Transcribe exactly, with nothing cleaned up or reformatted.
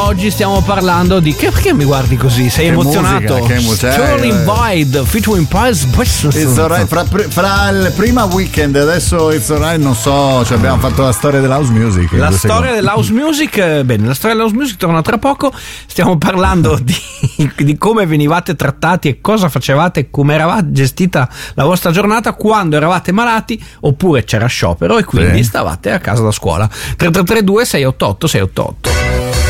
Oggi stiamo parlando di che, perché mi guardi così? Sei che emozionato? Musica, che musica. Turning Wide featuring Price. It's alright. Fra, fra il prima weekend e adesso It's alright, non so, cioè abbiamo fatto la storia dell'house music. La storia dell'house music, bene, la storia dell'house music torna tra poco. Stiamo parlando di, di come venivate trattati e cosa facevate, come eravate gestita la vostra giornata quando eravate malati oppure c'era sciopero e quindi sì. stavate a casa da scuola. tre tre tre due sei otto otto sei otto otto.